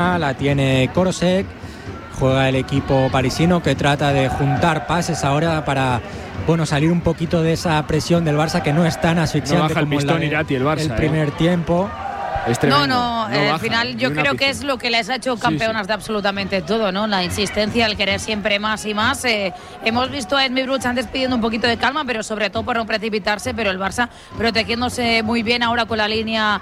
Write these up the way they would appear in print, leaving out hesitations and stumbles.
La tiene Korosek, juega el equipo parisino que trata de juntar pases ahora para salir un poquito de esa presión del Barça, que no es tan asfixiante como el primer tiempo. Al final yo creo que es lo que les ha hecho campeonas de absolutamente todo, ¿no? La insistencia, el querer siempre más y más. Hemos visto a Edmi Bruch antes pidiendo un poquito de calma, pero sobre todo por no precipitarse, pero el Barça protegiéndose muy bien ahora con la línea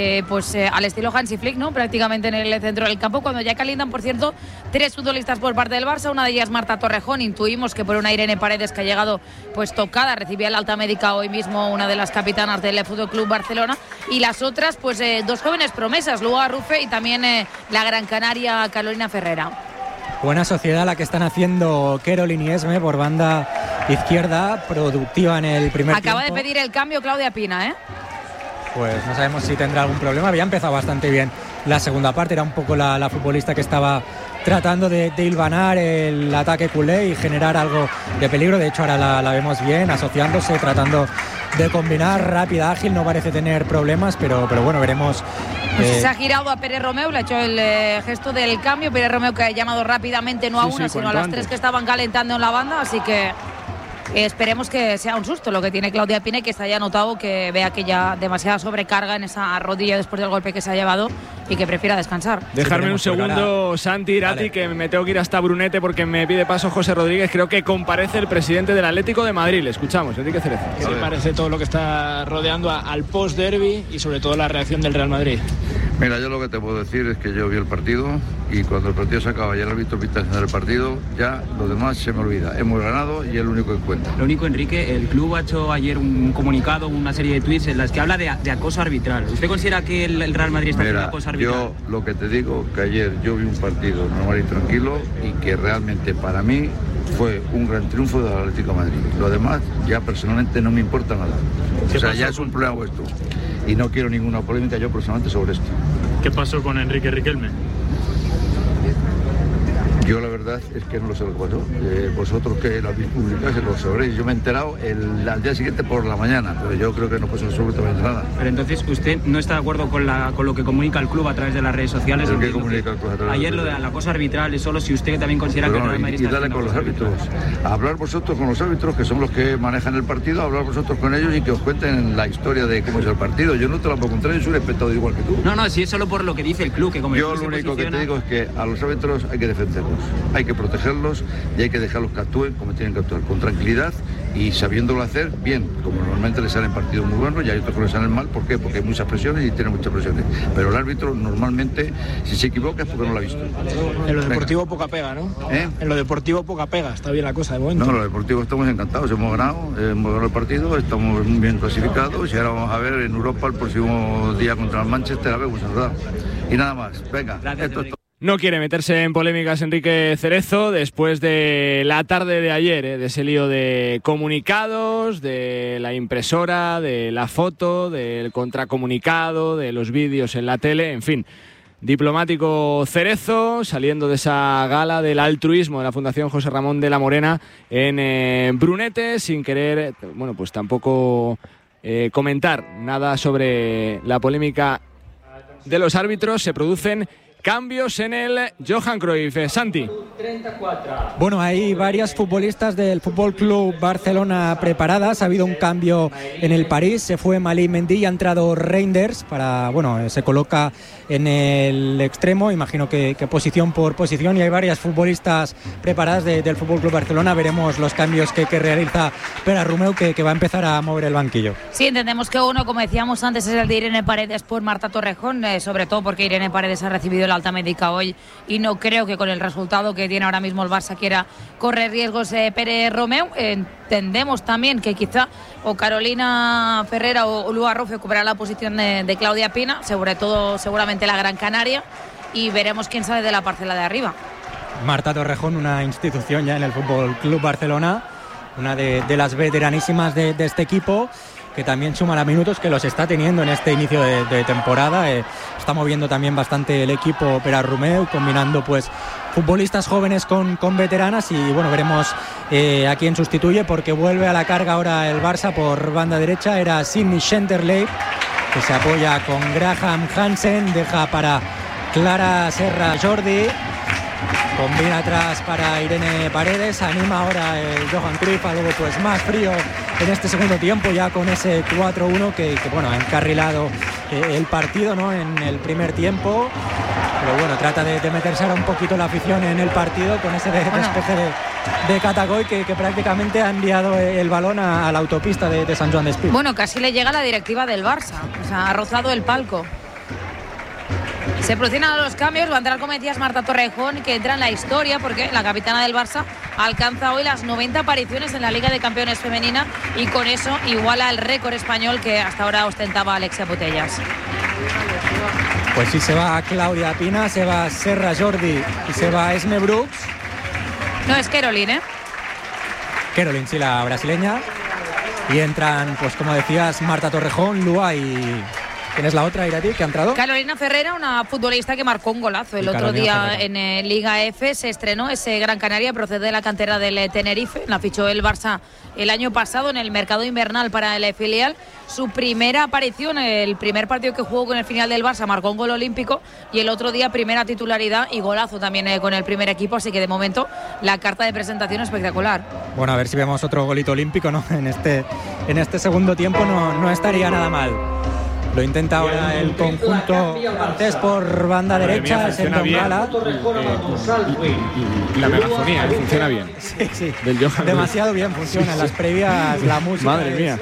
al estilo Hansi Flick, ¿no? Prácticamente en el centro del campo, cuando ya calientan, por cierto, 3 futbolistas por parte del Barça. Una de ellas Marta Torrejón, intuimos que por una Irene Paredes que ha llegado tocada, recibía la alta médica hoy mismo, una de las capitanas del Fútbol Club Barcelona, y las otras 2 jóvenes promesas, Lua Arrufe y también la gran canaria Carolina Ferrera. Buena sociedad la que están haciendo Caroline y Esme por banda izquierda, productiva en el primer tiempo. Acaba de pedir el cambio Claudia Pina, Pues no sabemos si tendrá algún problema. Había empezado bastante bien la segunda parte, era un poco la futbolista que estaba tratando de hilvanar el ataque culé y generar algo de peligro. De hecho ahora la vemos bien, asociándose, tratando de combinar, rápida, ágil, no parece tener problemas, pero bueno, veremos. Se ha girado a Pérez Romeu, le ha hecho el gesto del cambio. Pérez Romeu que ha llamado rápidamente, no a una, sino a las 3 que estaban calentando en la banda, así que esperemos que sea un susto lo que tiene Claudia Pina, y que se haya notado, que vea que ya demasiada sobrecarga en esa rodilla después del golpe que se ha llevado y que prefiera descansar. Dejarme un segundo, Santi, Irati, vale, que me tengo que ir hasta Brunete porque me pide paso José Rodríguez. Creo que comparece el presidente del Atlético de Madrid. Le escuchamos, Enrique Cerezo. ¿Qué le parece todo lo que está rodeando al post-derby y sobre todo la reacción del Real Madrid? Mira, yo lo que te puedo decir es que yo vi el partido y cuando el partido se acaba y el árbitro pita el partido, ya lo demás se me olvida. Hemos ganado y es lo único que cuenta. Lo único, Enrique, el club ha hecho ayer un comunicado, una serie de tweets en las que habla de acoso arbitral. ¿Usted considera que el Real Madrid está haciendo acoso arbitral? Yo lo que te digo, que ayer yo vi un partido normal y tranquilo y que realmente para mí fue un gran triunfo del Atlético de Madrid. Lo demás ya personalmente no me importa nada. O sea, ya es un problema vuestro. Y no quiero ninguna polémica yo personalmente sobre esto. ¿Qué pasó con Enrique Riquelme? Yo la verdad es que no lo sé lo que pasó. Vosotros que lo habéis publicado se lo sabréis. Yo me he enterado al día siguiente por la mañana, pero yo creo que no pasó absolutamente nada. Pero entonces usted no está de acuerdo con lo que comunica el club a través de las redes sociales. ¿Qué comunica el club a través ayer lo de la cosa arbitral es solo si usted también considera que el Real Madrid está dale con los árbitros. Hablar vosotros con los árbitros, que son los que manejan el partido, hablar vosotros con ellos y que os cuenten la historia de cómo es el partido. Yo no te la puedo contar, yo soy un espectador igual que tú. No, si es solo por lo que dice el club, que como yo lo único que te digo es que a los árbitros hay que defenderlos, hay que protegerlos y hay que dejarlos que actúen como tienen que actuar, con tranquilidad y sabiéndolo hacer bien, como normalmente les salen partidos muy buenos y hay otros que les salen mal. ¿Por qué? Porque hay muchas presiones y tiene muchas presiones, pero el árbitro normalmente, si se equivoca es porque no lo ha visto. En lo deportivo poca pega, ¿no? En lo deportivo poca pega, está bien la cosa de momento. No, en lo deportivo estamos encantados, hemos ganado el partido, estamos muy bien clasificados y ahora vamos a ver en Europa el próximo día contra el Manchester, a ver, pues verdad. Y nada más, venga, gracias, esto es todo. No quiere meterse en polémicas Enrique Cerezo después de la tarde de ayer, de ese lío de comunicados, de la impresora, de la foto, del contracomunicado, de los vídeos en la tele, en fin. Diplomático Cerezo, saliendo de esa gala del altruismo de la Fundación José Ramón de la Morena en Brunete, sin querer, pues tampoco comentar nada sobre la polémica de los árbitros. Se producen cambios en el Johan Cruyff. Santi. Bueno, hay varias futbolistas del Fútbol Club Barcelona preparadas. Ha habido un cambio en el París. Se fue Malí Mendy y ha entrado Reinders se coloca en el extremo. Imagino que posición por posición. Y hay varias futbolistas preparadas del Fútbol Club Barcelona. Veremos los cambios que realiza Pere Romeu, que va a empezar a mover el banquillo. Sí, entendemos que uno, como decíamos antes, es el de Irene Paredes por Marta Torrejón, sobre todo porque Irene Paredes ha recibido la alta médica hoy y no creo que con el resultado que tiene ahora mismo el Barça quiera correr riesgos Pere Romeu. Entendemos también que quizá o Carolina Ferrera o Lua Arrufe ocupará la posición de Claudia Pina, sobre todo seguramente la Gran Canaria, y veremos quién sale de la parcela de arriba. Marta Torrejón, una institución ya en el Fútbol Club Barcelona, una de las veteranísimas de este equipo, que también sumará minutos, que los está teniendo en este inicio de temporada. Está moviendo también bastante el equipo Pere Romeu, combinando futbolistas jóvenes con veteranas, y veremos a quién sustituye, porque vuelve a la carga ahora el Barça por banda derecha. Era Sidney Schenderley, que se apoya con Graham Hansen, deja para clara Serra Jordi. Combina atrás para Irene Paredes, anima ahora el Johan Cruyff, algo pues más frío en este segundo tiempo, ya con ese 4-1 que bueno, ha encarrilado el partido, ¿no?, en el primer tiempo. Pero bueno, trata de meterse ahora un poquito la afición en el partido con ese despeje de Catacoy que prácticamente ha enviado el balón a la autopista de San Joan d'Espí. Bueno, casi le llega la directiva del Barça, o sea, ha rozado el palco. Se producen los cambios, va a entrar, como decías, Marta Torrejón, que entra en la historia porque la capitana del Barça alcanza hoy las 90 apariciones en la Liga de Campeones femenina y con eso iguala el récord español que hasta ahora ostentaba Alexia Putellas. Pues sí, se va Claudia Pina, se va Serra Jordi y se va Esme Brooks. No, es Caroline, ¿eh? Caroline, sí, la brasileña. Y entran, pues como decías, Marta Torrejón, Lua y... ¿Quién es la otra, Irati, que ha entrado? Carolina Ferrera, una futbolista que marcó un golazo el otro día en Liga F. Se estrenó ese Gran Canaria, procede de la cantera del Tenerife. La fichó el Barça el año pasado en el mercado invernal para el filial. Su primera aparición, el primer partido que jugó con el final del Barça, marcó un gol olímpico y el otro día primera titularidad y golazo también con el primer equipo. Así que de momento la carta de presentación espectacular. Bueno, a ver si vemos otro golito olímpico, ¿no? En este segundo tiempo no estaría nada mal. Lo intenta ahora el conjunto francés por banda derecha. Es en Dongala. Y la megafonía funciona bien. Sí. Demasiado bien funciona. En las previas la música. Madre mía.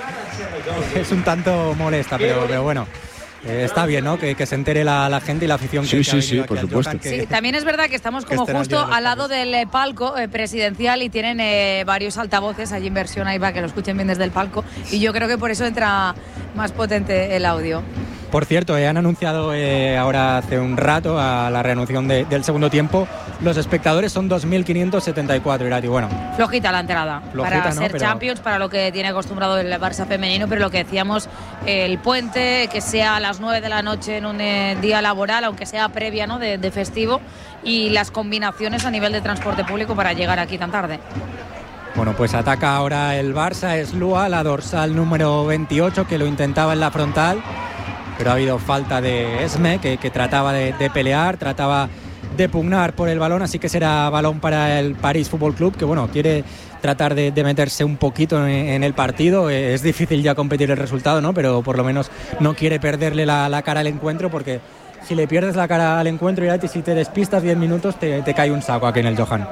Es un tanto molesta, pero bueno. Está bien, ¿no? Que se entere la gente y la afición. Sí, por supuesto. Sí, también es verdad que estamos como justo al lado del palco presidencial y tienen varios altavoces allí en versión ahí para que lo escuchen bien desde el palco. Y yo creo que por eso entra más potente el audio. Por cierto, han anunciado ahora hace un rato a la reanudación del segundo tiempo. Los espectadores son 2.574, Irati. Bueno, flojita la entrada para ser Champions, para lo que tiene acostumbrado el Barça femenino, pero lo que decíamos, el puente, que sea a las 9 de la noche en un día laboral, aunque sea previa, ¿no?, de festivo, y las combinaciones a nivel de transporte público para llegar aquí tan tarde. Bueno, pues ataca ahora el Barça, es Lua, la dorsal número 28, que lo intentaba en la frontal, pero ha habido falta de Esme, que trataba de pelear, trataba de pugnar por el balón, así que será balón para el París Fútbol Club, que bueno, quiere tratar de meterse un poquito en el partido. Es difícil ya competir el resultado, ¿no? Pero por lo menos no quiere perderle la cara al encuentro, porque si le pierdes la cara al encuentro, y si te despistas 10 minutos te cae un saco aquí en el Johan.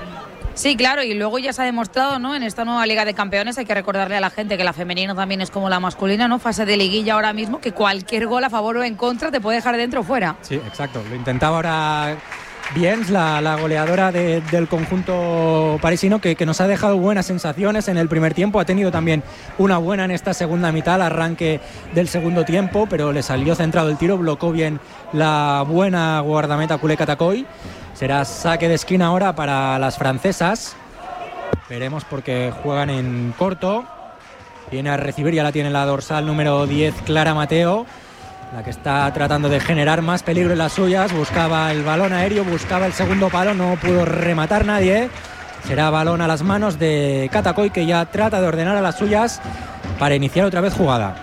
Sí, claro, y luego ya se ha demostrado, ¿no?, en esta nueva Liga de Campeones, hay que recordarle a la gente que la femenina también es como la masculina, ¿no?, fase de liguilla ahora mismo, que cualquier gol a favor o en contra te puede dejar dentro o fuera. Sí, exacto, lo intentaba ahora Biens, la goleadora del conjunto parisino, que nos ha dejado buenas sensaciones en el primer tiempo. Ha tenido también una buena en esta segunda mitad, al arranque del segundo tiempo, pero le salió centrado el tiro, bloqueó bien la buena guardameta Culé Catacoy. Será saque de esquina ahora para las francesas. Veremos, porque juegan en corto. Viene a recibir, ya la tiene la dorsal número 10, Clara Mateo, la que está tratando de generar más peligro en las suyas. Buscaba el balón aéreo, buscaba el segundo palo, no pudo rematar nadie. Será balón a las manos de Catacoy, que ya trata de ordenar a las suyas para iniciar otra vez jugada.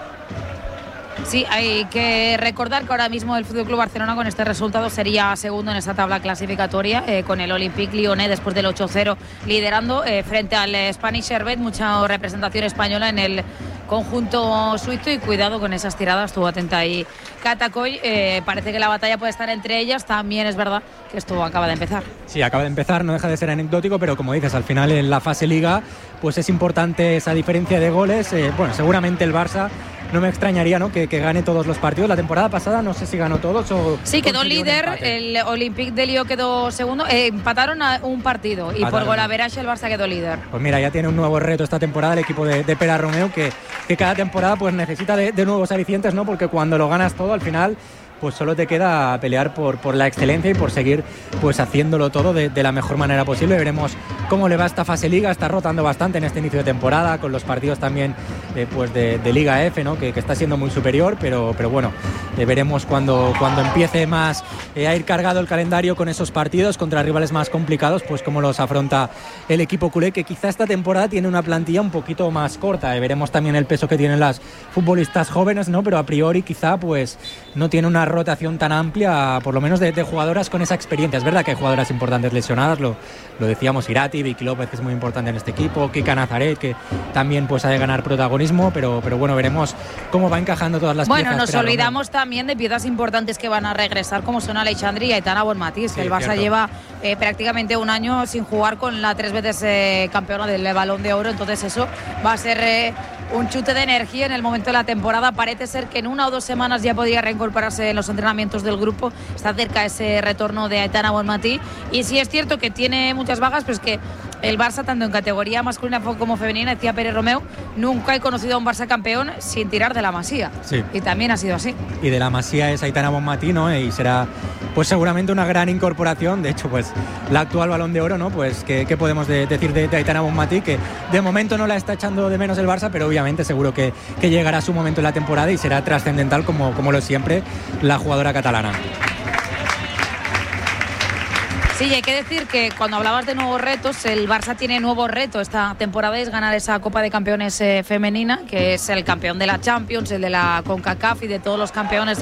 Sí, hay que recordar que ahora mismo el FC Barcelona con este resultado sería segundo en esta tabla clasificatoria, con el Olympique Lyonnais después del 8-0 liderando frente al Spanish Servette. Mucha representación española en el conjunto suizo, y cuidado con esas tiradas, estuvo atenta ahí Catacoy. Parece que la batalla puede estar entre ellas. También es verdad que esto acaba de empezar. Sí, acaba de empezar, no deja de ser anecdótico, pero como dices, al final en la fase Liga pues es importante esa diferencia de goles. Bueno, seguramente el Barça, no me extrañaría, ¿no?, que gane todos los partidos. La temporada pasada no sé si ganó todos o... Sí, quedó líder, el Olympique de Lyon quedó segundo, empataron a un partido y por golaveraje el Barça quedó líder. Pues mira, ya tiene un nuevo reto esta temporada el equipo de Pera Romeu, que cada temporada pues necesita de nuevos alicientes, ¿no?, porque cuando lo ganas todo al final pues solo te queda pelear por la excelencia y por seguir pues haciéndolo todo de la mejor manera posible. Veremos cómo le va esta fase Liga. Está rotando bastante en este inicio de temporada, con los partidos también pues de Liga F, ¿no?, que está siendo muy superior, pero bueno, veremos cuando empiece más a ir cargado el calendario con esos partidos contra rivales más complicados, pues cómo los afronta el equipo culé, que quizá esta temporada tiene una plantilla un poquito más corta. Veremos también el peso que tienen las futbolistas jóvenes, ¿no?, pero a priori quizá pues no tiene una rotación tan amplia, por lo menos de jugadoras con esa experiencia. Es verdad que hay jugadoras importantes lesionadas, lo decíamos, Irati, Vicky López, que es muy importante en este equipo, Kika Nazaret, que también pues ha de ganar protagonismo, pero bueno, veremos cómo va encajando todas las piezas. Bueno, nos olvidamos también de piezas importantes que van a regresar, como son Aleixandri y Aitana Bonmatí. Sí, el Barça lleva prácticamente un año sin jugar con la 3 veces campeona del Balón de Oro, entonces eso va a ser un chute de energía en el momento de la temporada. Parece ser que en 1 o 2 semanas ya podría reincorporarse en los entrenamientos del grupo. Está cerca ese retorno de Aitana Bonmatí, y sí es cierto que tiene muchas bajas, pero es que el Barça, tanto en categoría masculina como femenina, decía Pérez Romeu, nunca he conocido a un Barça campeón sin tirar de la Masía. Sí. Y también ha sido así. Y de la Masía es Aitana Bonmatí, ¿no? Y será pues seguramente una gran incorporación. De hecho, pues la actual Balón de Oro, ¿no? Pues ¿qué podemos decir de Aitana Bonmatí? Que de momento no la está echando de menos el Barça, pero obviamente seguro que llegará su momento en la temporada y será trascendental como lo es siempre la jugadora catalana. Sí, hay que decir que cuando hablabas de nuevos retos, el Barça tiene nuevo reto esta temporada, es ganar esa Copa de Campeones femenina, que es el campeón de la Champions, el de la CONCACAF y de todos los campeones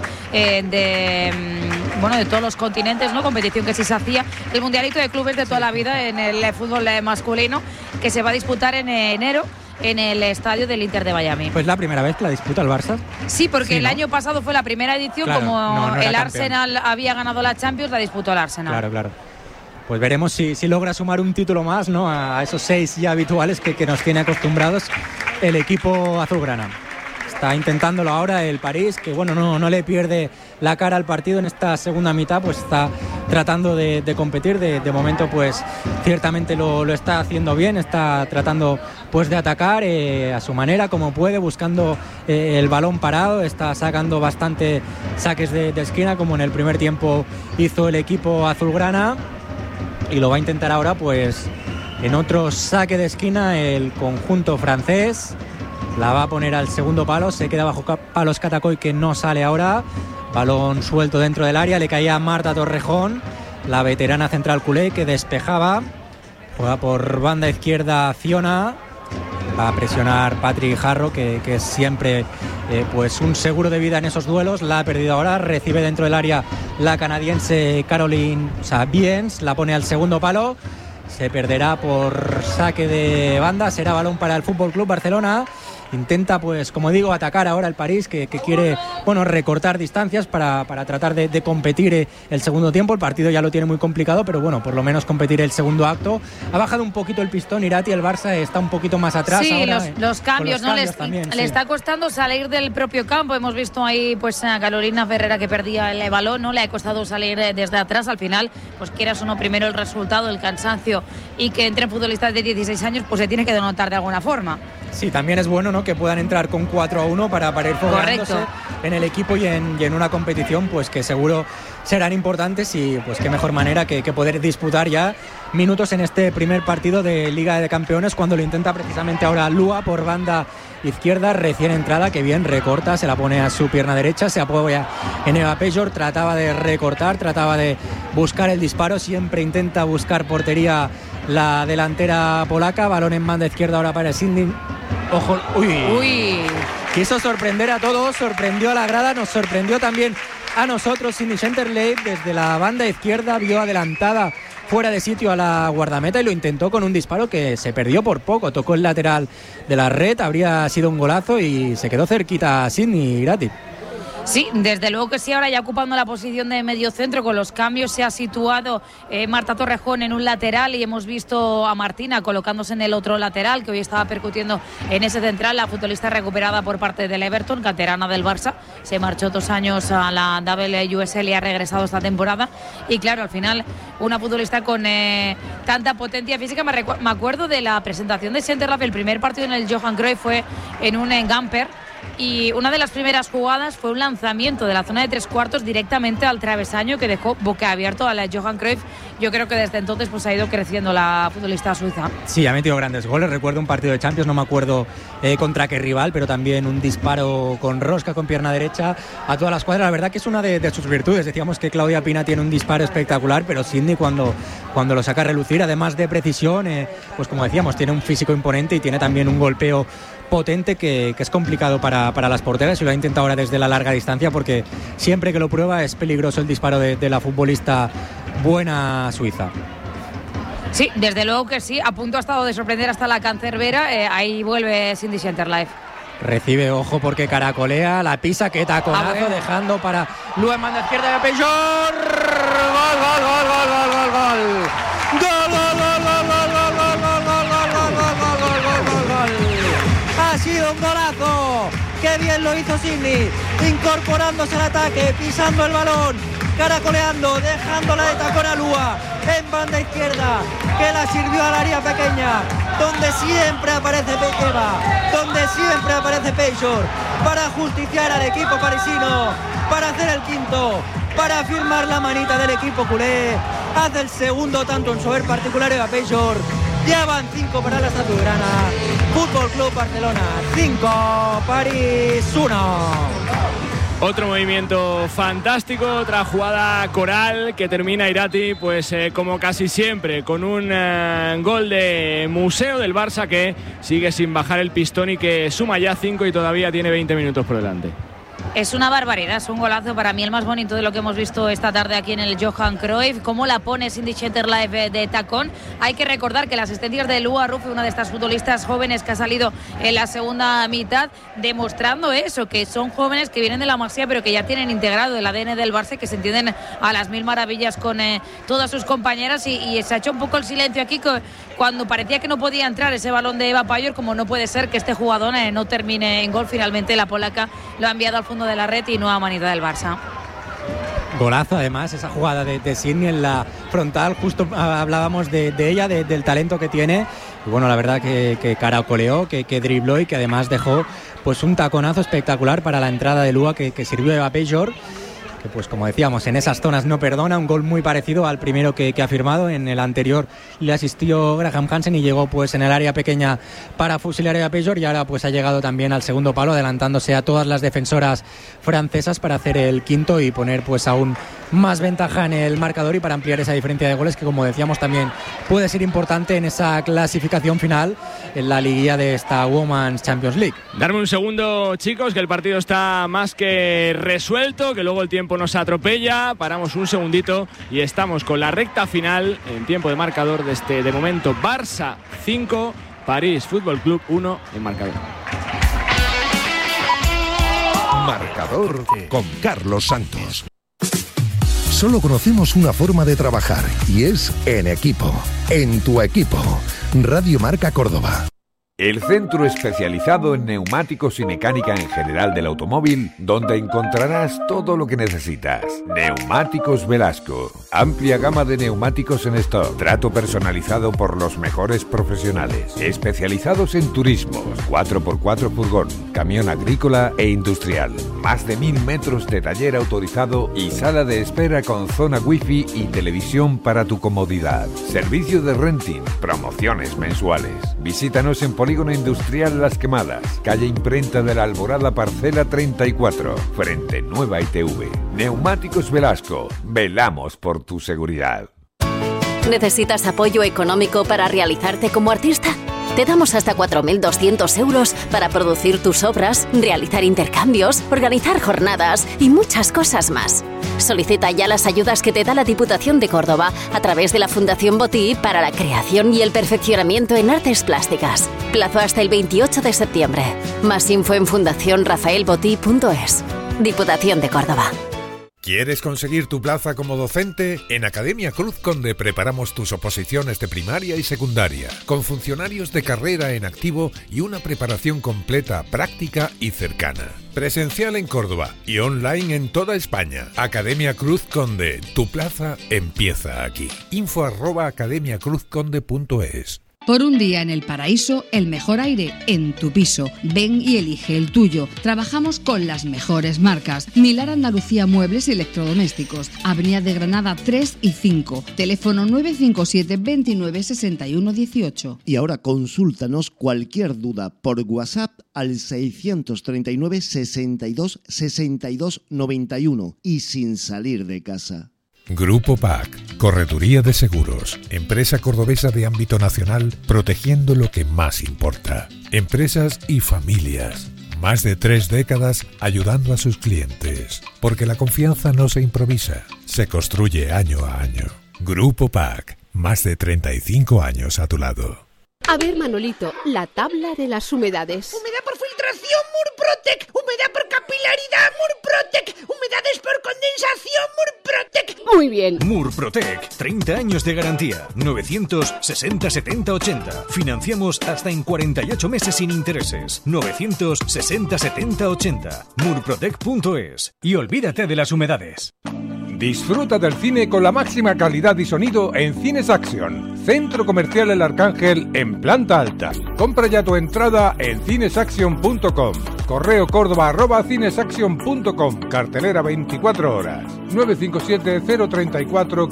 de todos los continentes, ¿no? Competición que sí se hacía, el mundialito de clubes de toda la vida en el fútbol masculino, que se va a disputar en enero en el estadio del Inter de Miami. Pues la primera vez que la disputa el Barça. Sí, porque el año pasado fue la primera edición, claro, como el Arsenal había ganado la Champions, la disputó el Arsenal. Claro. Pues veremos si logra sumar un título más, ¿no? A esos 6 ya habituales que nos tiene acostumbrados el equipo azulgrana. Está intentándolo ahora el París, que bueno, no le pierde la cara al partido en esta segunda mitad, pues está tratando de competir, de momento pues ciertamente lo está haciendo bien, está tratando pues de atacar a su manera, como puede, buscando el balón parado, está sacando bastante saques de esquina, como en el primer tiempo hizo el equipo azulgrana, y lo va a intentar ahora pues en otro saque de esquina el conjunto francés. La va a poner al segundo palo, se queda bajo palos Catacoy, que no sale ahora. Balón suelto dentro del área, le caía a Marta Torrejón, la veterana central culé, que despejaba. Juega por banda izquierda Fiona. Va a presionar Patrick Jarro, que es siempre pues un seguro de vida en esos duelos. La ha perdido ahora, recibe dentro del área la canadiense Caroline Biens, la pone al segundo palo. Se perderá por saque de banda, será balón para el Fútbol Club Barcelona. Intenta, pues como digo, atacar ahora el París, que quiere recortar distancias para tratar de competir el segundo tiempo. El partido ya lo tiene muy complicado, pero bueno, por lo menos competir el segundo acto. Ha bajado un poquito el pistón Irati, el Barça está un poquito más atrás. Sí, ahora, los cambios, ¿no? Le está costando salir del propio campo. Hemos visto ahí pues a Carolina Ferrera, que perdía el balón, ¿no? Le ha costado salir desde atrás. Al final, pues quieras o no, primero el resultado, el cansancio, y que entren futbolistas de 16 años, pues se tiene que denotar de alguna forma. Sí, también es bueno, ¿no?, que puedan entrar con 4-1 para ir fogueándose en el equipo y en una competición pues que seguro serán importantes, y pues qué mejor manera que poder disputar ya minutos en este primer partido de Liga de Campeones, cuando lo intenta precisamente ahora Lua por banda izquierda, recién entrada, que bien recorta, se la pone a su pierna derecha, se apoya en Eva Pejor, trataba de recortar, trataba de buscar el disparo, siempre intenta buscar portería la delantera polaca. Balón en banda izquierda ahora para Cindy. Ojo, uy. Quiso sorprender a todos, sorprendió a la grada, nos sorprendió también a nosotros. Cindy Schenterleib desde la banda izquierda vio adelantada fuera de sitio a la guardameta y lo intentó con un disparo que se perdió por poco, tocó el lateral de la red, habría sido un golazo y se quedó cerquita a Sidney Irati. Sí, desde luego que sí, ahora ya ocupando la posición de medio centro, con los cambios se ha situado Marta Torrejón en un lateral, y hemos visto a Martina colocándose en el otro lateral, que hoy estaba percutiendo en ese central. La futbolista recuperada por parte del Everton, canterana del Barça, se marchó 2 años a la WSL y ha regresado esta temporada, y claro, al final una futbolista con tanta potencia física. Me acuerdo de la presentación de Centerlab, el primer partido en el Johan Cruyff fue en un Gamper, y una de las primeras jugadas fue un lanzamiento de la zona de 3/4 directamente al travesaño, que dejó boquiabierto a la Johan Cruyff. Yo creo que desde entonces pues ha ido creciendo la futbolista suiza. Sí, ha metido grandes goles. Recuerdo un partido de Champions, no me acuerdo contra qué rival, pero también un disparo con rosca, con pierna derecha a toda la escuadra. La verdad que es una de sus virtudes. Decíamos que Claudia Pina tiene un disparo espectacular, pero Cindy cuando cuando lo saca a relucir, además de precisión, pues como decíamos, tiene un físico imponente y tiene también un golpeo potente que es complicado para las porteras, y lo ha intentado ahora desde la larga distancia, porque siempre que lo prueba es peligroso el disparo de la futbolista buena suiza. Sí, desde luego que sí, a punto ha estado de sorprender hasta la cancerbera. Ahí vuelve Cindy Schenterleif. Recibe, ojo, porque caracolea, la pisa, que taconazo, dejando para Luen, manda izquierda de Peixor. Gol, gol, gol, gol, gol, gol, gol. Gol, gol, gol, gol, gol, gol, gol, gol, gol, gol. Ha sido un golazo. Qué bien lo hizo Sidney, incorporándose al ataque, pisando el balón, caracoleando, dejándola de tacón a Lua en banda izquierda, que la sirvió al área pequeña, donde siempre aparece Eva, donde siempre aparece Peixor, para justiciar al equipo parisino, para hacer el quinto, para firmar la manita del equipo culé. Hace el segundo tanto en su haber particular Eva Peixor. Llevan 5 para la azulgrana. Fútbol Club Barcelona 5, París 1. Otro movimiento fantástico, otra jugada coral que termina Irati, pues como casi siempre, con un gol de museo del Barça, que sigue sin bajar el pistón y que suma ya 5 y todavía tiene 20 minutos por delante. Es una barbaridad, es un golazo, para mí el más bonito de lo que hemos visto esta tarde aquí en el Johan Cruyff. Cómo la pone Cindy Schenterleif de tacón. Hay que recordar que las asistencias de Lua Ruff, una de estas futbolistas jóvenes que ha salido en la segunda mitad, demostrando eso, que son jóvenes que vienen de la Masia, pero que ya tienen integrado el ADN del Barça, que se entienden a las mil maravillas con todas sus compañeras, y se ha hecho un poco el silencio aquí cuando parecía que no podía entrar ese balón de Eva Peixor, como no puede ser que este jugador no termine en gol. Finalmente la polaca lo ha enviado al fondo de la red y nueva manita del Barça. Golazo, además, esa jugada de Sidney en la frontal. Justo hablábamos de ella, del talento que tiene. Y bueno, la verdad que caracoleó, que dribló, y que además dejó pues un taconazo espectacular para la entrada de Lua que sirvió a Eva Peixor, que pues como decíamos, en esas zonas no perdona. Un gol muy parecido al primero que ha firmado. En el anterior le asistió Graham Hansen y llegó pues en el área pequeña para fusilar a Peixor, y ahora pues ha llegado también al segundo palo, adelantándose a todas las defensoras francesas para hacer el quinto y poner pues aún más ventaja en el marcador, y para ampliar esa diferencia de goles, que como decíamos también puede ser importante en esa clasificación final en la liguilla de esta Women's Champions League. Darme un segundo, chicos, que el partido está más que resuelto, que luego el tiempo nos atropella. Paramos un segundito y estamos con la recta final en tiempo de marcador de momento. Barça 5, París Fútbol Club 1 en marcador. Marcador con Carlos Santos. Solo conocemos una forma de trabajar, y es en equipo. En tu equipo. Radio Marca Córdoba. El centro especializado en neumáticos y mecánica en general del automóvil, donde encontrarás todo lo que necesitas. Neumáticos Velasco. Amplia gama de neumáticos en stock. Trato personalizado por los mejores profesionales. Especializados en turismos, 4x4 furgón, camión agrícola e industrial. Más de 1000 metros de taller autorizado y sala de espera con zona wifi y televisión para tu comodidad. Servicio de renting, promociones mensuales. Visítanos en Polígono Industrial Las Quemadas, calle Imprenta de la Alborada, parcela 34, frente Nueva ITV. Neumáticos Velasco, velamos por tu seguridad. ¿Necesitas apoyo económico para realizarte como artista? Te damos hasta 4.200 euros para producir tus obras, realizar intercambios, organizar jornadas y muchas cosas más. Solicita ya las ayudas que te da la Diputación de Córdoba a través de la Fundación Botí para la creación y el perfeccionamiento en artes plásticas. Plazo hasta el 28 de septiembre. Más info en fundacionrafaelbotí.es. Diputación de Córdoba. ¿Quieres conseguir tu plaza como docente? En Academia Cruz Conde preparamos tus oposiciones de primaria y secundaria, con funcionarios de carrera en activo y una preparación completa, práctica y cercana. Presencial en Córdoba y online en toda España. Academia Cruz Conde, tu plaza empieza aquí. info@academiacruzconde.es. Por un día en el paraíso, el mejor aire en tu piso. Ven y elige el tuyo. Trabajamos con las mejores marcas. Milar Andalucía Muebles y Electrodomésticos. Avenida de Granada 3 y 5. Teléfono 957 29 61 18. Y ahora consúltanos cualquier duda por WhatsApp al 639 62 62 91 y sin salir de casa. Grupo PAC, Correduría de Seguros, empresa cordobesa de ámbito nacional, protegiendo lo que más importa. Empresas y familias. Más de 3 décadas ayudando a sus clientes. Porque la confianza no se improvisa, se construye año a año. Grupo PAC, más de 35 años a tu lado. A ver, Manolito, la tabla de las humedades. Humedad por filtración, Murprotec. Humedad por capilaridad, Murprotec. Humedades por condensación, Murprotec. Muy bien. Murprotec, 30 años de garantía. 960 70 80. Financiamos hasta en 48 meses sin intereses. 960 70 80. Murprotec.es. Y olvídate de las humedades. Disfruta del cine con la máxima calidad y sonido en Cines Action, Centro Comercial El Arcángel en planta alta. Compra ya tu entrada en cinesaction.com. Correo Córdoba@cinesaction.com. Cartelera 24 horas. 957 034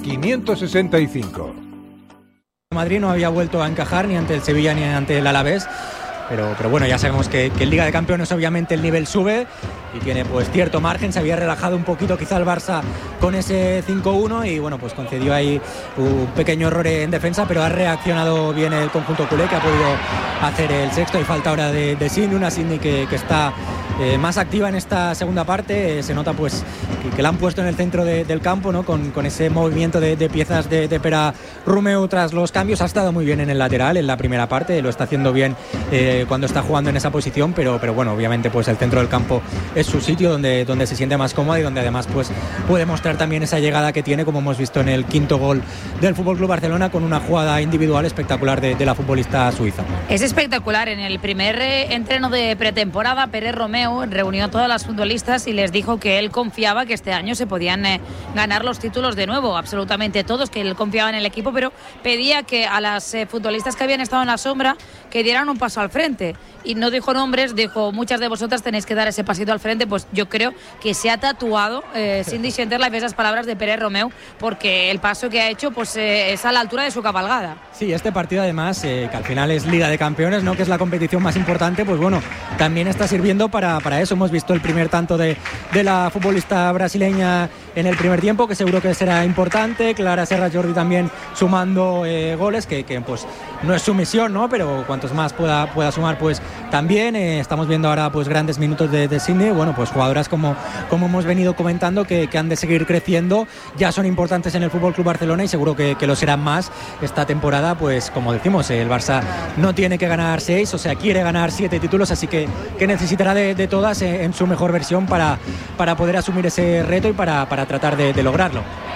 565. Madrid no había vuelto a encajar ni ante el Sevilla ni ante el Alavés. Pero bueno, ya sabemos que en Liga de Campeones obviamente el nivel sube y tiene pues cierto margen. Se había relajado un poquito quizá el Barça con ese 5-1 y bueno, pues concedió ahí un pequeño error en defensa, pero ha reaccionado bien el conjunto culé, que ha podido hacer el sexto. Y falta ahora de Sidney, una Sidney que está más activa en esta segunda parte. Se nota pues que la han puesto en el centro del campo, ¿no? Con ese movimiento de piezas de Pere Romeu tras los cambios. Ha estado muy bien en el lateral en la primera parte, lo está haciendo bien cuando está jugando en esa posición, pero bueno, obviamente pues el centro del campo es su sitio donde se siente más cómodo y donde además pues puede mostrar también esa llegada que tiene, como hemos visto en el quinto gol del FC Barcelona, con una jugada individual espectacular de la futbolista suiza. Es espectacular. En el primer entreno de pretemporada, Pere Romeu reunió a todas las futbolistas y les dijo que él confiaba que este año se podían ganar los títulos de nuevo, absolutamente todos, que él confiaba en el equipo, pero pedía que a las futbolistas que habían estado en la sombra que dieran un paso al frente. Y no dijo nombres, dijo: muchas de vosotras tenéis que dar ese pasito al frente. Pues yo creo que se ha tatuado Cindy Schenderlein esas palabras de Pere Romeu, porque el paso que ha hecho pues es a la altura de su cabalgada. Sí, este partido además, que al final es Liga de Campeones, ¿no? Que es la competición más importante, pues bueno, también está sirviendo para eso. Hemos visto el primer tanto de la futbolista brasileña en el primer tiempo, que seguro que será importante. Clara Serra Jordi también sumando goles, que pues no es su misión, ¿no? Pero cuantos más pueda sumar, pues también. Estamos viendo ahora pues grandes minutos de Sidney. Bueno, pues jugadoras como hemos venido comentando, que han de seguir creciendo, ya son importantes en el FC Barcelona y seguro que lo serán más esta temporada. Pues como decimos, el Barça no tiene que ganar 6, o sea, quiere ganar 7 títulos, así que necesitará de todas en su mejor versión para poder asumir ese reto y para tratar de lograrlo.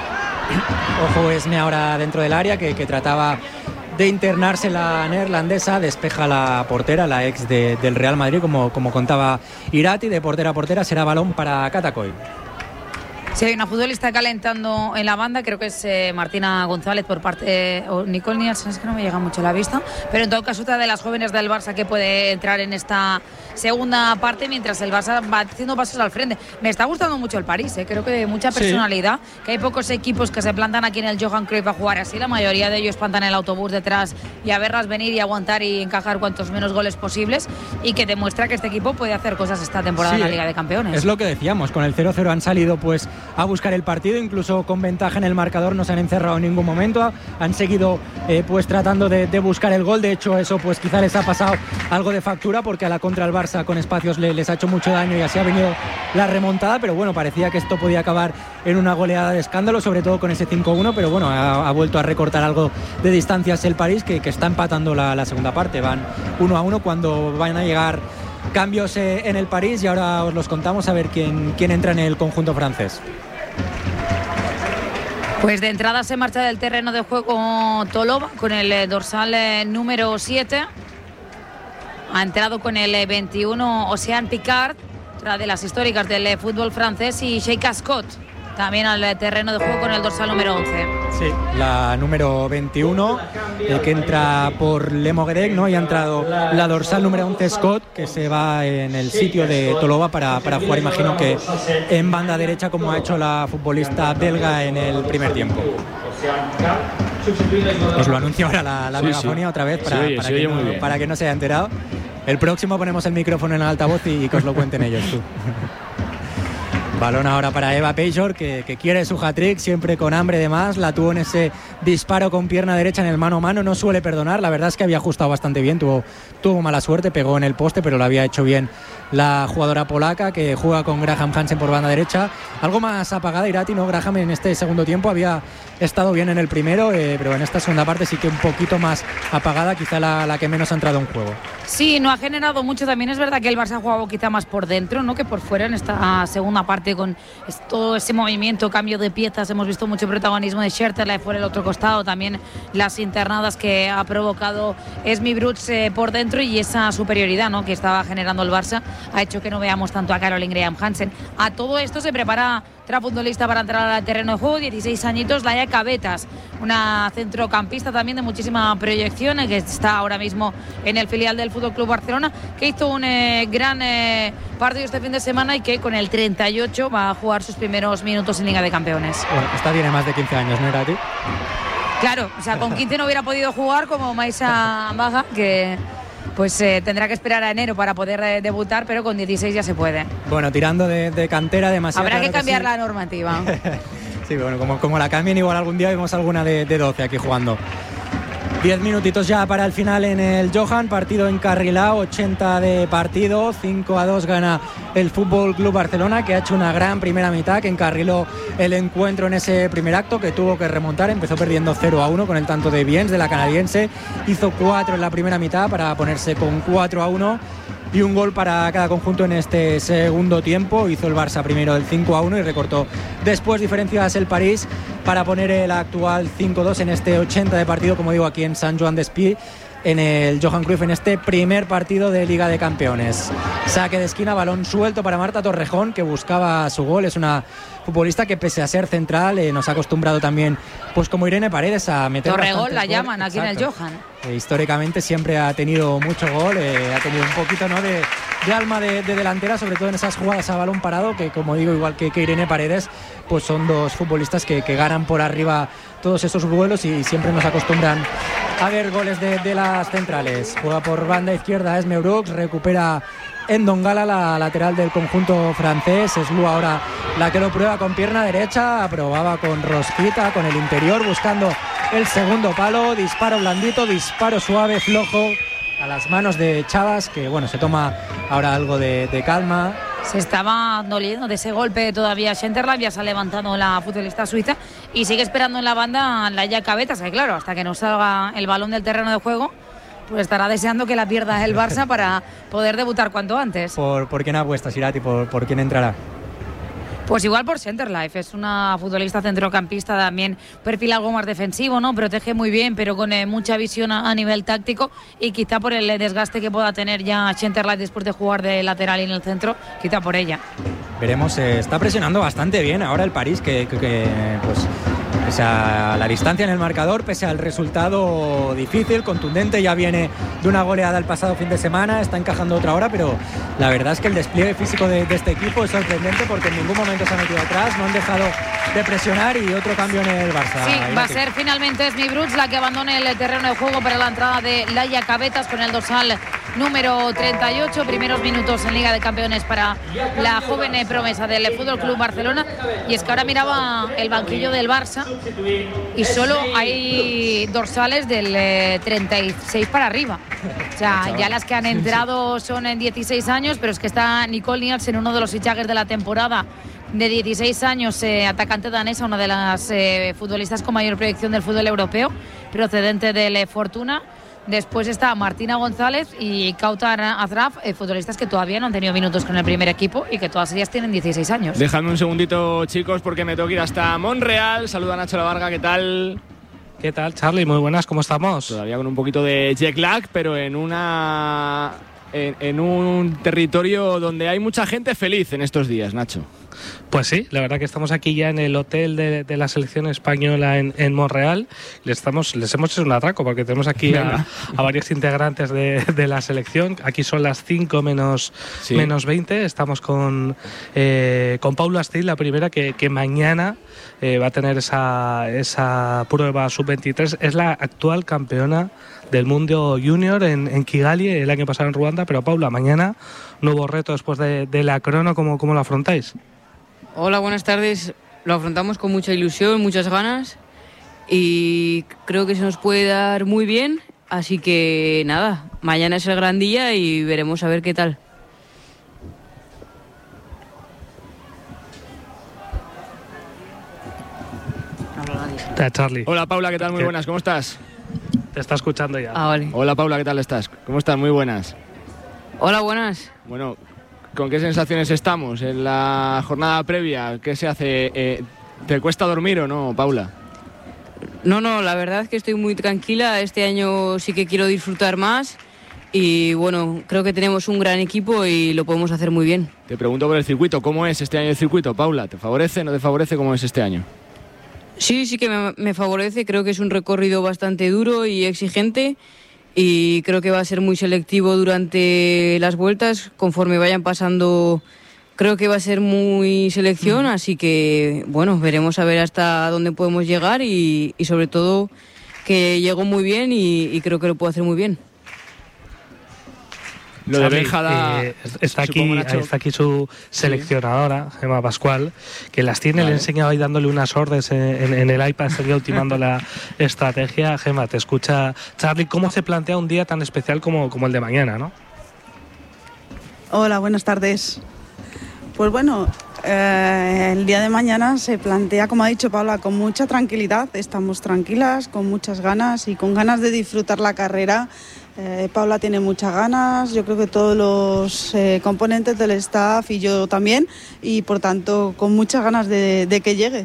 Ojo, Esme ahora dentro del área, que trataba de internarse la neerlandesa. Despeja la portera, la ex del Real Madrid, como contaba Irati. De portera a portera será balón para Catacoy. Sí, hay una futbolista calentando en la banda, creo que es Martina González por parte o Nicole Nielsen, es que no me llega mucho a la vista, pero en todo caso otra de las jóvenes del Barça que puede entrar en esta segunda parte mientras el Barça va haciendo pasos al frente. Me está gustando mucho el París, creo que mucha personalidad, sí. Que hay pocos equipos que se plantan aquí en el Johan Cruyff a jugar así, la mayoría de ellos plantan el autobús detrás y a verlas venir y aguantar y encajar cuantos menos goles posibles, y que demuestra que este equipo puede hacer cosas esta temporada en la Liga de Campeones. Es lo que decíamos, con el 0-0 han salido pues a buscar el partido, incluso con ventaja en el marcador, no se han encerrado en ningún momento, han seguido pues tratando de buscar el gol. De hecho, eso pues quizá les ha pasado algo de factura, porque a la contra el Barça con espacios les ha hecho mucho daño y así ha venido la remontada. Pero bueno, parecía que esto podía acabar en una goleada de escándalo, sobre todo con ese 5-1, pero bueno, ha vuelto a recortar algo de distancias el París, que está empatando la segunda parte. Van 1-1 cuando van a llegar cambios en el París, y ahora os los contamos, a ver quién entra en el conjunto francés. Pues de entrada se marcha del terreno de juego Toloba con el dorsal número 7. Ha entrado con el 21 Océane Picard, otra de las históricas del fútbol francés, y Sheika Scott también al terreno de juego con el dorsal número 11. Sí, la número 21, que entra por Le Moguerec, ¿no? Y ha entrado la dorsal número 11 Scott, que se va en el sitio de Toloba para jugar, imagino que en banda derecha, como ha hecho la futbolista belga en el primer tiempo. Os lo anuncio ahora la megafonía otra vez para que no se haya enterado. El próximo ponemos el micrófono en el altavoz y que os lo cuenten ellos, tú. Balón ahora para Eva Pejor, que quiere su hat-trick, siempre con hambre de más. La tuvo en ese disparo con pierna derecha en el mano a mano, no suele perdonar. La verdad es que había ajustado bastante bien, tuvo mala suerte, pegó en el poste, pero lo había hecho bien la jugadora polaca, que juega con Graham Hansen por banda derecha. Algo más apagada Irati, ¿no? Graham en este segundo tiempo había estado bien en el primero, pero en esta segunda parte sí que un poquito más apagada, quizá la que menos ha entrado en juego. Sí, no ha generado mucho. También es verdad que el Barça ha jugado quizá más por dentro, ¿no?, que por fuera en esta segunda parte, con todo ese movimiento, cambio de piezas. Hemos visto mucho protagonismo de Scherterla por el otro costado, también las internadas que ha provocado Esme Brugge por dentro, y esa superioridad, ¿no?, que estaba generando el Barça ha hecho que no veamos tanto a Caroline Graham Hansen. A todo esto se prepara otra futbolista para entrar al terreno de juego, 16 añitos, Laia Cabetas, una centrocampista también de muchísima proyección, que está ahora mismo en el filial del Fútbol Club Barcelona, que hizo un gran partido este fin de semana y que con el 38 va a jugar sus primeros minutos en Liga de Campeones. Bueno, esta tiene más de 15 años, ¿no, Irati? Claro, o sea, con 15 no hubiera podido jugar, como Maisa Baja, que pues tendrá que esperar a enero para poder debutar, pero con 16 ya se puede. Bueno, tirando de cantera demasiado. Habrá que cambiar sí. La normativa. Sí, bueno, como la cambien, igual algún día vemos alguna de 12 aquí jugando. 10 minutitos ya para el final en el Johan, partido encarrilado, 80 de partido, 5-2 gana el Fútbol Club Barcelona, que ha hecho una gran primera mitad, que encarriló el encuentro en ese primer acto, que tuvo que remontar, empezó perdiendo 0-1 con el tanto de Biens, de la canadiense, hizo 4 en la primera mitad para ponerse con 4-1 y un gol para cada conjunto en este segundo tiempo. Hizo el Barça primero el 5-1 y recortó después diferencias el París para poner el actual 5-2 en este 80 de partido, como digo, aquí en Sant Joan d'Espí, en el Johan Cruyff, en este primer partido de Liga de Campeones. Saque de esquina, balón suelto para Marta Torrejón, que buscaba su gol. Es una futbolista que, pese a ser central, nos ha acostumbrado también, pues como Irene Paredes, a meter Torregol la gol. llaman aquí. Exacto. En el Johan. Históricamente siempre ha tenido mucho gol, ha tenido un poquito, ¿no?, de alma de delantera, sobre todo en esas jugadas a balón parado, que, como digo, igual que Irene Paredes, pues son dos futbolistas que ganan por arriba todos esos vuelos y siempre nos acostumbran a ver goles de las centrales. Juega por banda izquierda Esme Brugge, recupera Ndongala, la lateral del conjunto francés. Es Lu ahora la que lo prueba con pierna derecha, probaba con rosquita, con el interior, buscando el segundo palo. Disparo blandito, disparo suave, flojo, a las manos de Chavas, que bueno, se toma ahora algo de calma. Se estaba doliendo de ese golpe todavía Schenterland, ya se ha levantado la futbolista suiza y sigue esperando en la banda Laia Cabetas, que claro, hasta que no salga el balón del terreno de juego, pues estará deseando que la pierda el Barça para poder debutar cuanto antes. ¿Por quién apuestas, Irati? ¿Por quién entrará? Pues igual por Centerlife, es una futbolista centrocampista también, perfil algo más defensivo, ¿no? Protege muy bien, pero con mucha visión a nivel táctico, y quizá por el desgaste que pueda tener ya Centerlife después de jugar de lateral y en el centro, quizá por ella. Veremos, está presionando bastante bien ahora el París, que pues pese a la distancia en el marcador, pese al resultado difícil, contundente, ya viene de una goleada el pasado fin de semana, está encajando otra hora, pero la verdad es que el despliegue físico de este equipo es sorprendente, porque en ningún momento se ha metido atrás, no han dejado de presionar, y otro cambio en el Barça. Sí, va a ser finalmente Esme Brugge la que abandone el terreno de juego para la entrada de Laia Cabetas con el dorsal número 38. Primeros minutos en Liga de Campeones para la joven promesa del Fútbol Club Barcelona. Y es que ahora miraba el banquillo del Barça y solo hay dorsales del 36 para arriba. O sea, ya las que han entrado son en 16 años, pero es que está Nicole Nielsen, uno de los fichajes de la temporada, de 16 años, atacante danesa, una de las futbolistas con mayor proyección del fútbol europeo, procedente del Fortuna. Después está Martina González y Kautar Azraf, futbolistas que todavía no han tenido minutos con el primer equipo y que todas ellas tienen 16 años. Dejadme un segundito, chicos, porque me tengo que ir hasta Monreal. Saluda a Nacho Lavarga, ¿qué tal? ¿Qué tal, Charlie? Muy buenas, ¿cómo estamos? Todavía con un poquito de jet lag, pero en un territorio donde hay mucha gente feliz en estos días, Nacho. Pues sí, la verdad que estamos aquí ya en el hotel de la selección española en Monreal. Les hemos hecho un atraco porque tenemos aquí a varios integrantes de la selección. Aquí son las 5 menos 20. Estamos con Paula Stil, la primera, que mañana va a tener esa prueba sub-23. Es la actual campeona del mundo junior en Kigali el año pasado en Ruanda. Pero Paula, mañana nuevo reto después de la crono. ¿Cómo lo afrontáis? Hola, buenas tardes. Lo afrontamos con mucha ilusión, muchas ganas y creo que se nos puede dar muy bien. Así que nada, mañana es el gran día y veremos a ver qué tal. Charlie. Hola Paula, ¿qué tal? Muy buenas, ¿cómo estás? Te está escuchando ya. Vale. Hola Paula, ¿qué tal estás? ¿Cómo estás? Muy buenas. Hola, buenas. Bueno, ¿con qué sensaciones estamos en la jornada previa? ¿Qué se hace? ¿Te cuesta dormir o no, Paula? No, la verdad es que estoy muy tranquila. Este año sí que quiero disfrutar más y bueno, creo que tenemos un gran equipo y lo podemos hacer muy bien. Te pregunto por el circuito, ¿cómo es este año el circuito, Paula? ¿Te favorece, no te favorece? ¿Cómo es este año? Sí que me favorece. Creo que es un recorrido bastante duro y exigente y creo que va a ser muy selectivo durante las vueltas. Conforme vayan pasando, creo que va a ser muy selección, así que bueno, veremos a ver hasta dónde podemos llegar y sobre todo que llego muy bien y creo que lo puedo hacer muy bien. Lo de Benjada, está aquí su seleccionadora, Gemma Pascual, que las tiene, le he enseñado ahí dándole unas órdenes en el iPad, estaría ultimando la estrategia. Gemma, te escucha Charlie. ¿Cómo se plantea un día tan especial como el de mañana, no? Hola, buenas tardes. Pues bueno, el día de mañana se plantea, como ha dicho Paula, con mucha tranquilidad. Estamos tranquilas, con muchas ganas y con ganas de disfrutar la carrera. Paula tiene muchas ganas, yo creo que todos los componentes del staff y yo también, y por tanto con muchas ganas de que llegue.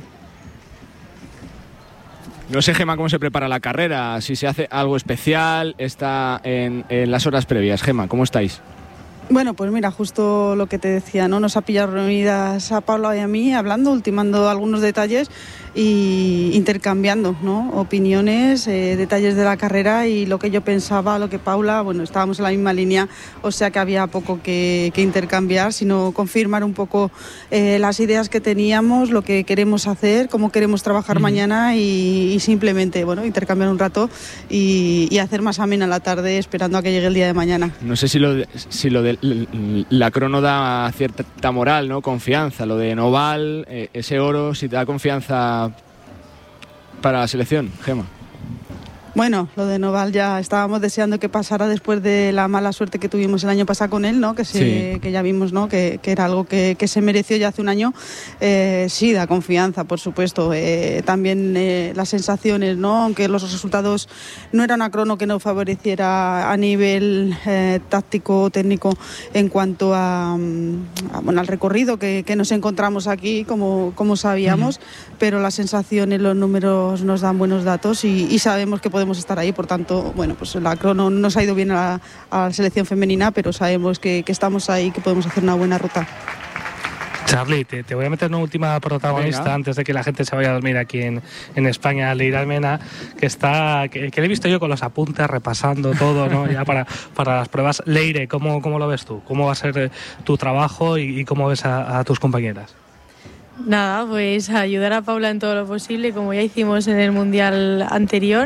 No sé, Gemma, cómo se prepara la carrera, si se hace algo especial, está en las horas previas. Gemma, ¿cómo estáis? Bueno, pues mira, justo lo que te decía, ¿no? Nos ha pillado reunidas a Paula y a mí, hablando, ultimando algunos detalles y intercambiando, ¿no? Opiniones, detalles de la carrera y lo que yo pensaba, lo que Paula, bueno, estábamos en la misma línea, o sea que había poco que intercambiar, sino confirmar un poco las ideas que teníamos, lo que queremos hacer, cómo queremos trabajar mañana y simplemente, bueno, intercambiar un rato y hacer más amena la tarde esperando a que llegue el día de mañana. No sé si lo de la crono da cierta moral, ¿no? Confianza, lo de Noval, ese oro, si te da confianza para la selección, Gemma. Bueno, lo de Noval ya estábamos deseando que pasara después de la mala suerte que tuvimos el año pasado con él, ¿no? Que ya vimos, ¿no? Que era algo que se mereció ya hace un año. Sí, da confianza, por supuesto. También las sensaciones, ¿no? Aunque los resultados no era una crono que nos favoreciera a nivel táctico o técnico en cuanto al recorrido que nos encontramos aquí, como sabíamos, pero las sensaciones, los números nos dan buenos datos y sabemos que podemos estar ahí. Por tanto, bueno, pues la crono no nos ha ido bien a la selección femenina, pero sabemos que estamos ahí, que podemos hacer una buena ruta. Charlie, te voy a meter una última protagonista. Venga. Antes de que la gente se vaya a dormir aquí en España. Leire Almena, que le he visto yo con los apuntes repasando todo, ¿no? Ya para las pruebas. Leire, ¿cómo lo ves tú? ¿Cómo va a ser tu trabajo y cómo ves a tus compañeras? Nada, pues ayudar a Paula en todo lo posible, como ya hicimos en el Mundial anterior,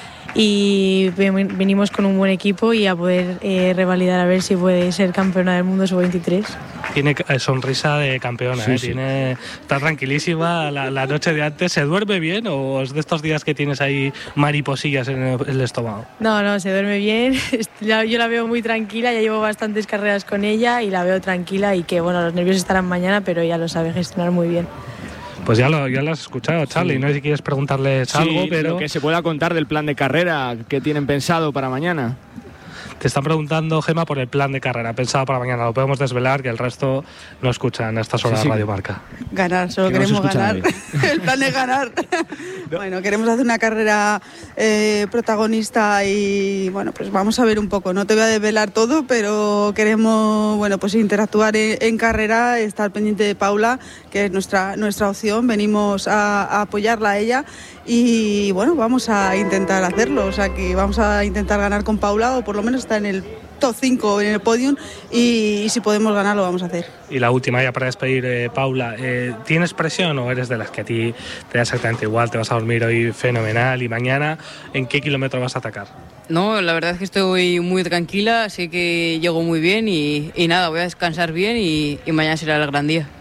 y venimos con un buen equipo y a poder revalidar a ver si puede ser campeona del mundo sub-23. Tiene sonrisa de campeona, sí. Está tranquilísima la noche de antes. ¿Se duerme bien o es de estos días que tienes ahí mariposillas en el estómago? No, se duerme bien. Yo la veo muy tranquila, ya llevo bastantes carreras con ella y la veo tranquila y que bueno, los nervios estarán mañana, pero ella lo sabe gestionar muy bien. Pues ya lo has escuchado, Charlie. Sí. No sé si quieres preguntarles algo, pero lo que se pueda contar del plan de carrera que tienen pensado para mañana. Te están preguntando, Gemma, por el plan de carrera pensado para mañana. Lo podemos desvelar, que el resto no escuchan a estas horas Radio Marca. Ganar, solo queremos ganar. El plan es ganar. No. Bueno, queremos hacer una carrera protagonista y bueno, pues vamos a ver un poco. No te voy a desvelar todo, pero queremos, bueno, pues interactuar en carrera, estar pendiente de Paula, que es nuestra opción. Venimos a apoyarla a ella y bueno, vamos a intentar hacerlo. O sea que vamos a intentar ganar con Paula o por lo menos estar en el top 5 en el podium y si podemos ganar lo vamos a hacer. Y la última ya para despedir, Paula, ¿tienes presión o eres de las que a ti te da exactamente igual? Te vas a dormir hoy fenomenal y mañana ¿en qué kilómetro vas a atacar? No, la verdad es que estoy muy tranquila, sé que llego muy bien y nada, voy a descansar bien y mañana será el gran día.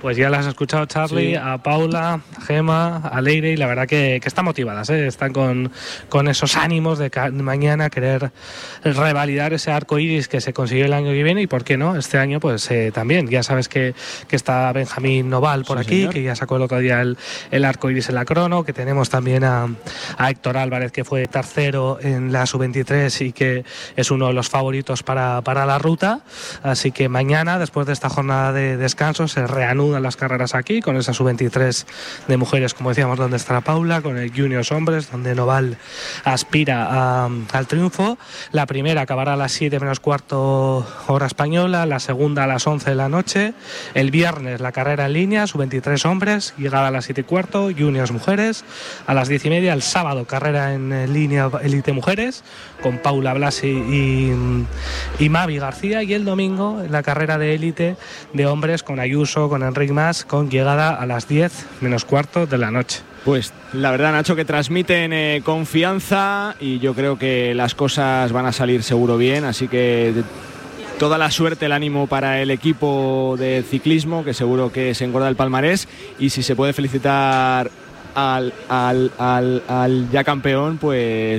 Pues ya las has escuchado, Charly, sí. A Paula, a Gema, a Leire, y la verdad que están motivadas, están con esos ánimos de mañana querer revalidar ese arco iris que se consiguió el año que viene, y por qué no, este año pues también. Ya sabes que está Benjamín Noval por aquí, señor, que ya sacó el otro día el arco iris en la crono, que tenemos también a Héctor Álvarez, que fue tercero en la sub-23 y que es uno de los favoritos para la ruta. Así que mañana, después de esta jornada de descanso, se reanudan las carreras aquí con esa sub-23 de mujeres, como decíamos, donde estará Paula, con el Juniors hombres, donde Noval aspira al triunfo. La primera acabará a las 7 menos cuarto hora española, la segunda a las 11 de la noche. El viernes la carrera en línea, sub-23 hombres, llegada a las 7 y cuarto, Juniors mujeres, a las 10:30. El sábado carrera en línea élite mujeres, con Paula Blasi y Mavi García, y el domingo la carrera de élite de hombres con Ayuso, con Enric Mas, con llegada a las 10 menos cuarto de la noche. Pues la verdad, Nacho, que transmiten confianza, y yo creo que las cosas van a salir seguro bien, así que toda la suerte, el ánimo para el equipo de ciclismo, que seguro que se engorda el palmarés, y si se puede felicitar al ya campeón, pues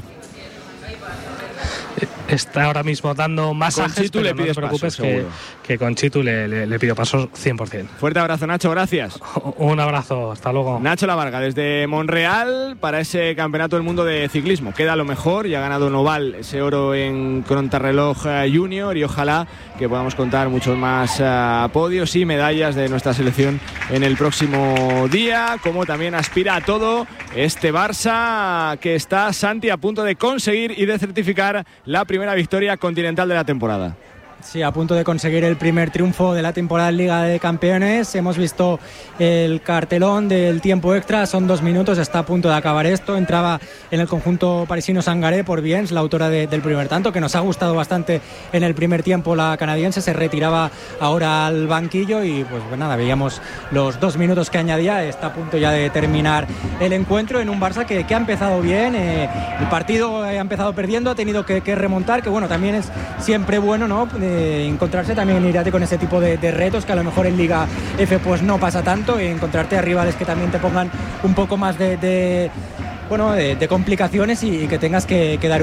está ahora mismo dando masajes, pero no te preocupes, que con Chitu le pido pasos 100%. Fuerte abrazo, Nacho, gracias. Un abrazo, hasta luego. Nacho Lavarga desde Monreal para ese Campeonato del Mundo de Ciclismo. Queda lo mejor, ya ha ganado Noval ese oro en contrarreloj junior, y ojalá que podamos contar muchos más podios y medallas de nuestra selección en el próximo día, como también aspira a todo este Barça que está, Santi, a punto de conseguir y de certificar la primera victoria continental de la temporada. Sí, a punto de conseguir el primer triunfo de la temporada en Liga de Campeones. Hemos visto el cartelón del tiempo extra, son 2 minutos, está a punto de acabar esto. Entraba en el conjunto parisino Sangaré por Biens, la autora del primer tanto, que nos ha gustado bastante en el primer tiempo. La canadiense se retiraba ahora al banquillo y pues nada, veíamos los 2 minutos que añadía. Está a punto ya de terminar el encuentro en un Barça que ha empezado bien. El partido ha empezado perdiendo, ha tenido que remontar, que bueno, también es siempre bueno, ¿no?, encontrarse también en Irate con ese tipo de retos, que a lo mejor en Liga F pues no pasa tanto, y encontrarte a rivales que también te pongan un poco más de complicaciones, y que tengas que dar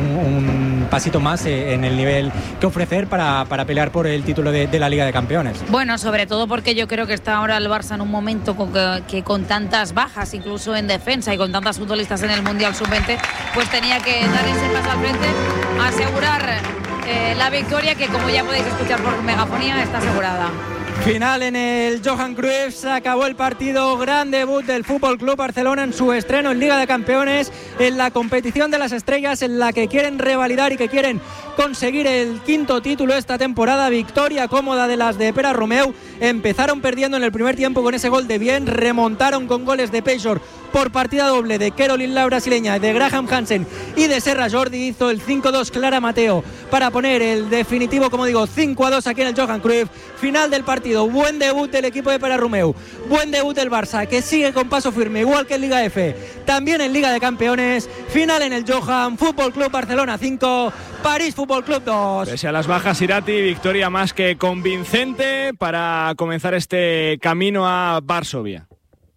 un pasito más en el nivel que ofrecer para pelear por el título de la Liga de Campeones. Bueno, sobre todo porque yo creo que está ahora el Barça en un momento que con tantas bajas, incluso en defensa, y con tantas futbolistas en el Mundial Sub-20, pues tenía que dar ese paso al frente, asegurar la victoria, que como ya podéis escuchar por megafonía, está asegurada. Final en el Johan Cruyff, se acabó el partido, gran debut del Fútbol Club Barcelona en su estreno en Liga de Campeones, en la competición de las estrellas, en la que quieren revalidar y que quieren conseguir el 5º título esta temporada. Victoria cómoda de las de Pere Romeu. Empezaron perdiendo en el primer tiempo con ese gol de Bien, remontaron con goles de Peixor por partida doble, de Caroline, la brasileña, de Graham Hansen y de Serra Jordi. Hizo el 5-2 Clara Mateo para poner el definitivo, como digo, 5-2 aquí en el Johan Cruyff. Final del partido, buen debut del equipo de Pere Romeu, buen debut del Barça, que sigue con paso firme, igual que en Liga F, también en Liga de Campeones. Final en el Johan, Fútbol Club Barcelona 5, París Fútbol Club 2. Pese a las bajas, Irati, victoria más que convincente para comenzar este camino a Varsovia.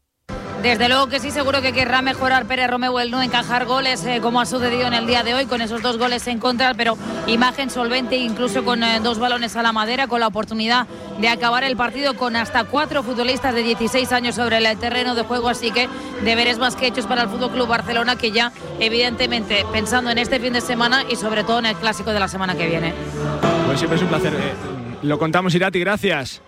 Desde luego que sí, seguro que querrá mejorar Pere Romeu el no encajar goles, como ha sucedido en el día de hoy, con esos 2 goles en contra, pero imagen solvente, incluso con 2 balones a la madera, con la oportunidad de acabar el partido con hasta 4 futbolistas de 16 años sobre el terreno de juego. Así que deberes más que hechos para el Fútbol Club Barcelona, que ya evidentemente pensando en este fin de semana y sobre todo en el clásico de la semana que viene. Pues siempre es un placer. Lo contamos, Irati, gracias.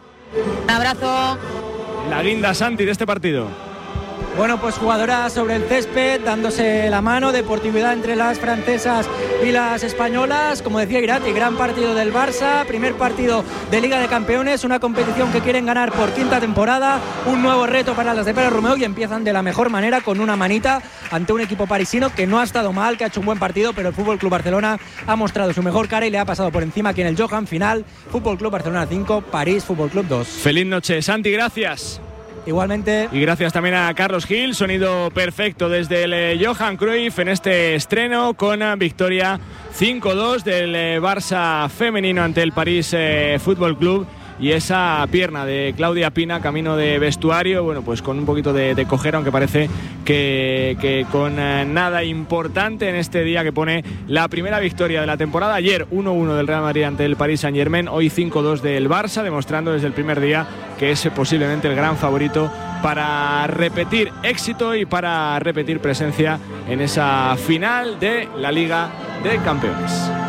Un abrazo. La guinda, Santi, de este partido. Bueno, pues jugadoras sobre el césped, dándose la mano, deportividad entre las francesas y las españolas. Como decía Irati, gran partido del Barça, primer partido de Liga de Campeones, una competición que quieren ganar por 5ª temporada, un nuevo reto para las de Pere Romeu, y empiezan de la mejor manera con una manita ante un equipo parisino que no ha estado mal, que ha hecho un buen partido, pero el Fútbol Club Barcelona ha mostrado su mejor cara y le ha pasado por encima aquí en el Johan. Final, Fútbol Club Barcelona 5, París Fútbol Club 2. Feliz noche, Santi, gracias. Igualmente. Y gracias también a Carlos Gil, sonido perfecto desde el Johan Cruyff en este estreno, con victoria 5-2 del Barça femenino ante el París Fútbol Club, y esa pierna de Claudia Pina camino de vestuario, bueno, pues con un poquito de cojera, aunque parece que con nada importante en este día que pone la primera victoria de la temporada. Ayer 1-1 del Real Madrid ante el Paris Saint-Germain, hoy 5-2 del Barça, demostrando desde el primer día que es posiblemente el gran favorito para repetir éxito y para repetir presencia en esa final de la Liga de Campeones.